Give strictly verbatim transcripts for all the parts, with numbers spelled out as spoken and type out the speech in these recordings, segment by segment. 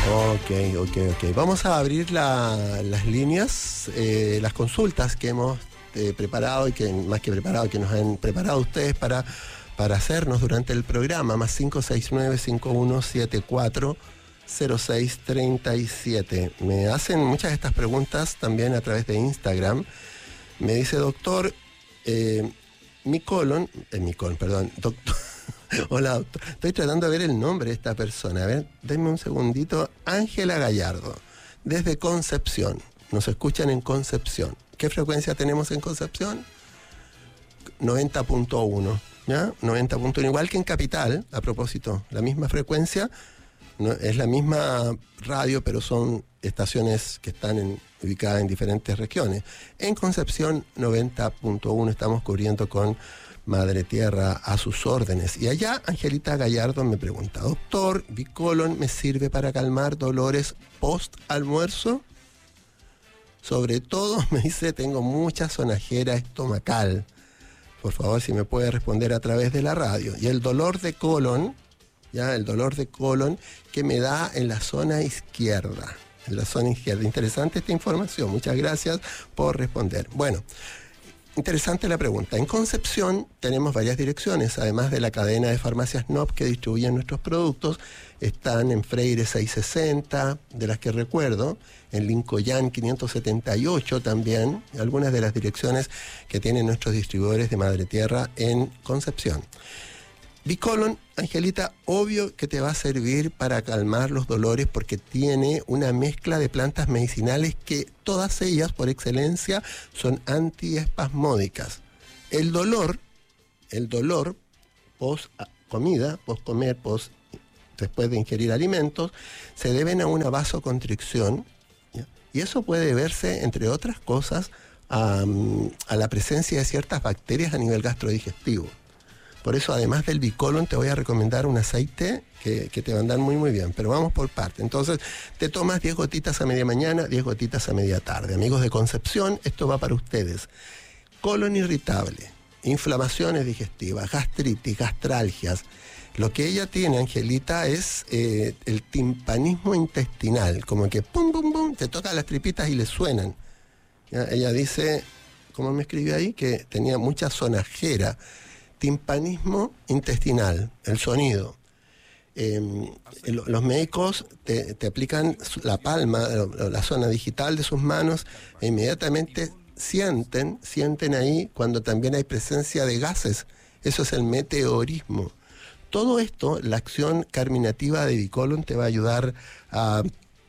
Ok, ok, ok. Vamos a abrir la, las líneas, eh, las consultas que hemos eh, preparado y que más que preparado, que nos han preparado ustedes para, para hacernos durante el programa, más cinco seis nueve, cinco uno siete cuatro, cero seis tres siete. Me hacen muchas de estas preguntas también a través de Instagram. Me dice, doctor, eh, mi colon, eh, mi colon, perdón, doctor. Hola, doctor. Estoy tratando de ver el nombre de esta persona. A ver, denme un segundito. Ángela Gallardo, desde Concepción. Nos escuchan en Concepción. ¿Qué frecuencia tenemos en Concepción? noventa punto uno. ¿Ya? noventa punto uno. Igual que en Capital, a propósito. La misma frecuencia. No, es la misma radio, pero son estaciones que están en, ubicadas en diferentes regiones. En Concepción, noventa punto uno. Estamos cubriendo con Madre Tierra a sus órdenes. Y allá Angelita Gallardo me pregunta, doctor, Bicolon me sirve para calmar dolores post almuerzo. Sobre todo, me dice, tengo mucha sonajera estomacal. Por favor, si me puede responder a través de la radio. Y el dolor de colon, ya el dolor de colon que me da en la zona izquierda. En la zona izquierda. Interesante esta información. Muchas gracias por responder. Bueno. Interesante la pregunta. En Concepción tenemos varias direcciones, además de la cadena de farmacias N O P que distribuyen nuestros productos. Están en Freire seiscientos sesenta, de las que recuerdo, en Lincoln quinientos setenta y ocho también, algunas de las direcciones que tienen nuestros distribuidores de Madre Tierra en Concepción. Bicolon, Angelita, obvio que te va a servir para calmar los dolores porque tiene una mezcla de plantas medicinales que todas ellas, por excelencia, son antiespasmódicas. El dolor, el dolor post comida, post comer, post después de ingerir alimentos, se deben a una vasoconstricción, ¿ya? Y eso puede verse, entre otras cosas, a, a la presencia de ciertas bacterias a nivel gastrodigestivo. Por eso, además del Bicolon, te voy a recomendar un aceite que, que te va a andar muy, muy bien. Pero vamos por parte. Entonces, te tomas diez gotitas a media mañana, diez gotitas a media tarde. Amigos de Concepción, esto va para ustedes. Colon irritable, inflamaciones digestivas, gastritis, gastralgias. Lo que ella tiene, Angelita, es eh, el timpanismo intestinal. Como que pum, pum, pum, te tocan las tripitas y le suenan. ¿Ya? Ella dice, como me escribió ahí, que tenía mucha sonajera. Timpanismo intestinal, el sonido. Eh, los médicos te, te aplican la palma, la zona digital de sus manos e inmediatamente sienten, sienten ahí cuando también hay presencia de gases. Eso es el meteorismo. Todo esto, la acción carminativa de Bicolon te va a ayudar a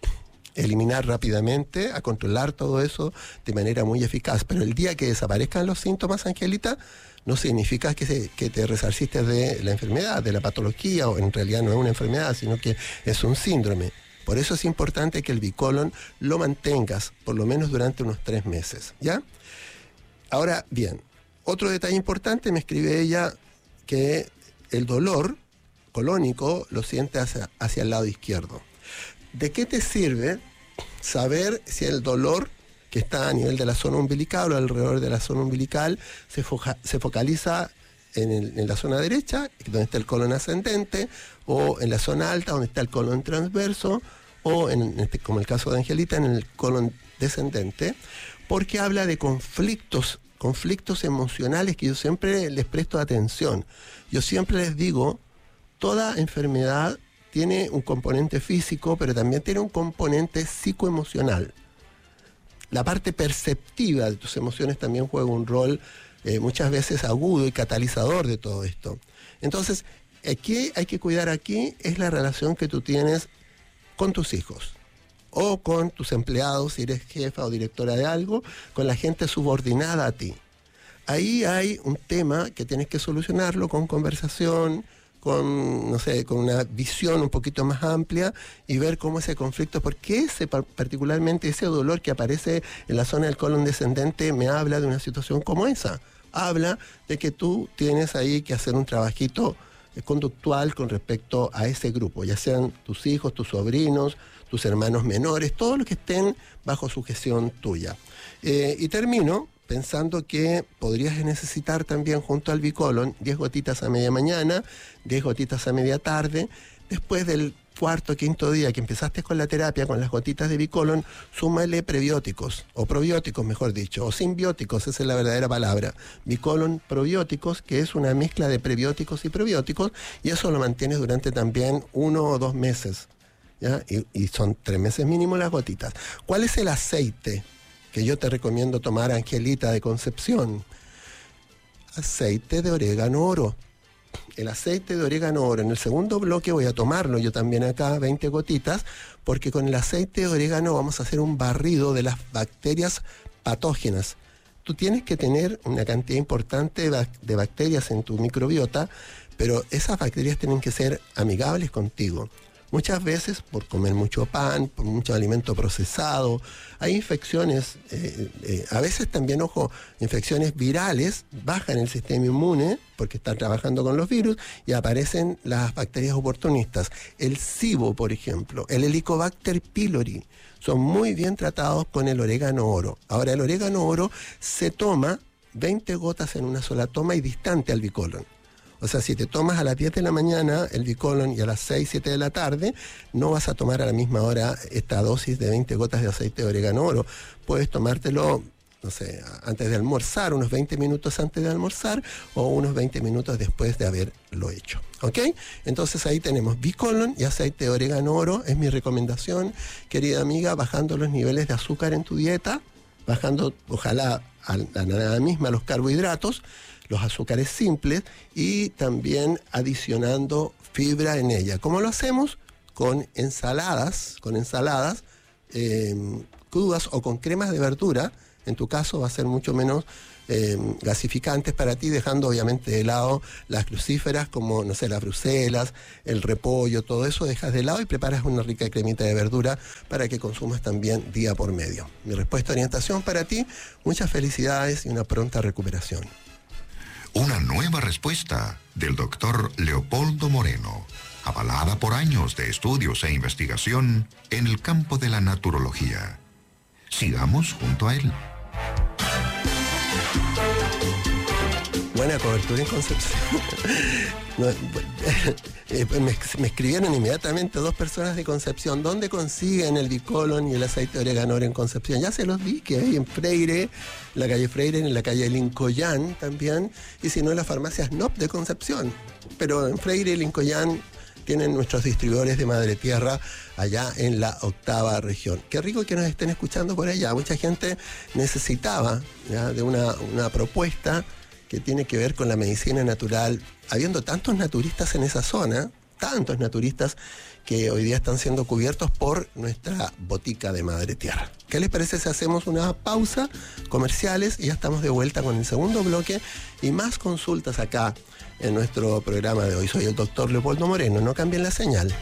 eliminar rápidamente, a controlar todo eso de manera muy eficaz. Pero el día que desaparezcan los síntomas, Angelita, no significa que, se, que te resarciste de la enfermedad, de la patología, o en realidad no es una enfermedad, sino que es un síndrome. Por eso es importante que el Bicolon lo mantengas por lo menos durante unos tres meses, ¿ya? Ahora, bien, otro detalle importante, me escribe ella que el dolor colónico lo siente hacia, hacia el lado izquierdo. ¿De qué te sirve saber si el dolor que está a nivel de la zona umbilical o alrededor de la zona umbilical se, foca, se focaliza en, el, en la zona derecha, donde está el colon ascendente, o en la zona alta, donde está el colon transverso, o en este, como el caso de Angelita, en el colon descendente? Porque habla de conflictos, conflictos emocionales que yo siempre les presto atención. Yo siempre les digo, toda enfermedad tiene un componente físico, pero también tiene un componente psicoemocional. La parte perceptiva de tus emociones también juega un rol eh, muchas veces agudo y catalizador de todo esto. Entonces, ¿qué hay que cuidar aquí? Es la relación que tú tienes con tus hijos o con tus empleados, si eres jefa o directora de algo, con la gente subordinada a ti. Ahí hay un tema que tienes que solucionarlo con conversación, con, no sé, con una visión un poquito más amplia y ver cómo ese conflicto, porque ese, particularmente ese dolor que aparece en la zona del colon descendente me habla de una situación como esa. Habla de que tú tienes ahí que hacer un trabajito conductual con respecto a ese grupo, ya sean tus hijos, tus sobrinos, tus hermanos menores, todos los que estén bajo sujeción tuya. Eh, y termino pensando que podrías necesitar también junto al Bicolon diez gotitas a media mañana, diez gotitas a media tarde, después del cuarto, quinto día que empezaste con la terapia, con las gotitas de Bicolon, súmale prebióticos, o probióticos mejor dicho, o simbióticos, esa es la verdadera palabra. Bicolon probióticos, que es una mezcla de prebióticos y probióticos, y eso lo mantienes durante también uno o dos meses, ¿ya? Y, y son tres meses mínimo las gotitas. ¿Cuál es el aceite que yo te recomiendo tomar, Angelita, de Concepción? Aceite de orégano oro. El aceite de orégano oro, en el segundo bloque voy a tomarlo yo también acá, veinte gotitas, porque con el aceite de orégano vamos a hacer un barrido de las bacterias patógenas. Tú tienes que tener una cantidad importante de bacterias en tu microbiota, pero esas bacterias tienen que ser amigables contigo. Muchas veces, por comer mucho pan, por mucho alimento procesado, hay infecciones, eh, eh, a veces también, ojo, infecciones virales, bajan el sistema inmune, porque están trabajando con los virus, y aparecen las bacterias oportunistas. El SIBO, por ejemplo, el Helicobacter pylori, son muy bien tratados con el orégano oro. Ahora, el orégano oro se toma veinte gotas en una sola toma y distante al Bicolon. O sea, si te tomas a las diez de la mañana el Bicolon y a las seis, siete de la tarde, no vas a tomar a la misma hora esta dosis de veinte gotas de aceite de orégano oro. Puedes tomártelo, no sé, antes de almorzar, unos veinte minutos antes de almorzar o unos veinte minutos después de haberlo hecho. ¿Ok? Entonces ahí tenemos Bicolon y aceite de orégano oro. Es mi recomendación, querida amiga, bajando los niveles de azúcar en tu dieta, bajando, ojalá, a la nada misma los carbohidratos, los azúcares simples y también adicionando fibra en ella. ¿Cómo lo hacemos? Con ensaladas, con ensaladas eh, crudas o con cremas de verdura. En tu caso va a ser mucho menos eh, gasificantes para ti, dejando obviamente de lado las crucíferas como, no sé, las bruselas, el repollo, todo eso dejas de lado y preparas una rica cremita de verdura para que consumas también día por medio. Mi respuesta, orientación para ti, muchas felicidades y una pronta recuperación. Una nueva respuesta del doctor Leopoldo Moreno, avalada por años de estudios e investigación en el campo de la naturología. Sigamos junto a él. Buena cobertura en Concepción. No, me, me escribieron inmediatamente dos personas de Concepción. ¿Dónde consiguen el Bicolon y el aceite de orégano en Concepción? Ya se los vi, que hay en Freire, en la calle Freire, en la calle Lincoyán también, y si no en las farmacias N O P de Concepción. Pero en Freire y Lincoyán tienen nuestros distribuidores de Madre Tierra allá en la octava región. Qué rico que nos estén escuchando por allá. Mucha gente necesitaba, ¿ya?, de una, una propuesta que tiene que ver con la medicina natural, habiendo tantos naturistas en esa zona, tantos naturistas que hoy día están siendo cubiertos por nuestra botica de Madre Tierra. ¿Qué les parece si hacemos una pausa comerciales y ya estamos de vuelta con el segundo bloque y más consultas acá en nuestro programa de hoy? Soy el doctor Leopoldo Moreno, no cambien la señal.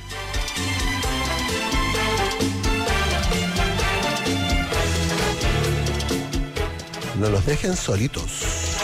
No los dejen solitos.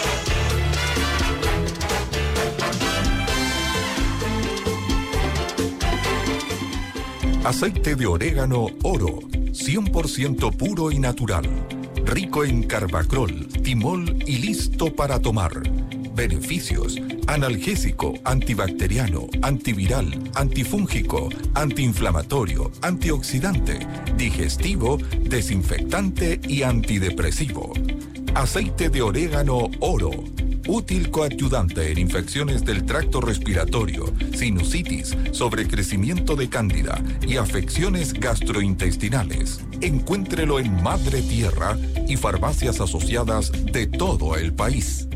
Aceite de orégano oro, cien por ciento puro y natural. Rico en carbacrol, timol y listo para tomar. Beneficios: analgésico, antibacteriano, antiviral, antifúngico, antiinflamatorio, antioxidante, digestivo, desinfectante y antidepresivo. Aceite de orégano oro. Útil coadyuvante en infecciones del tracto respiratorio, sinusitis, sobrecrecimiento de cándida y afecciones gastrointestinales. Encuéntrelo en Madre Tierra y farmacias asociadas de todo el país.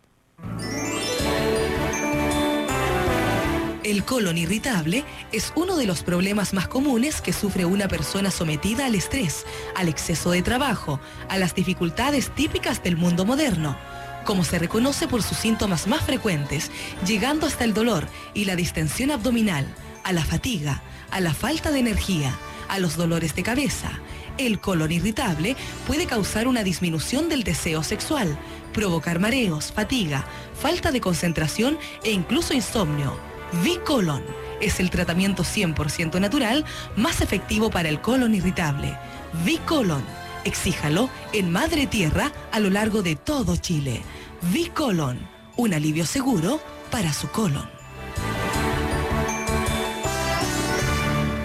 El colon irritable es uno de los problemas más comunes que sufre una persona sometida al estrés, al exceso de trabajo, a las dificultades típicas del mundo moderno. Como se reconoce por sus síntomas más frecuentes, llegando hasta el dolor y la distensión abdominal, a la fatiga, a la falta de energía, a los dolores de cabeza. El colon irritable puede causar una disminución del deseo sexual, provocar mareos, fatiga, falta de concentración e incluso insomnio. Bicolon es el tratamiento cien por ciento natural más efectivo para el colon irritable. Bicolon. Exíjalo en Madre Tierra a lo largo de todo Chile. Bicolon, un alivio seguro para su colon.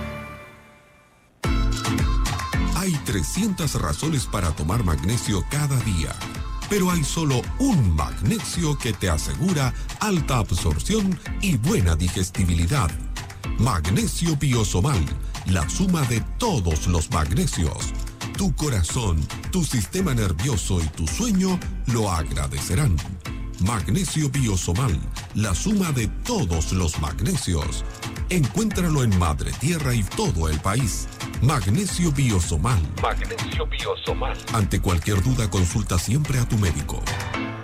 Hay trescientas razones para tomar magnesio cada día, pero hay solo un magnesio que te asegura alta absorción y buena digestibilidad. Magnesio Biosomal, la suma de todos los magnesios. Tu corazón, tu sistema nervioso y tu sueño lo agradecerán. Magnesio Biosomal, la suma de todos los magnesios. Encuéntralo en Madre Tierra y todo el país. Magnesio Biosomal. Magnesio Biosomal. Ante cualquier duda, consulta siempre a tu médico.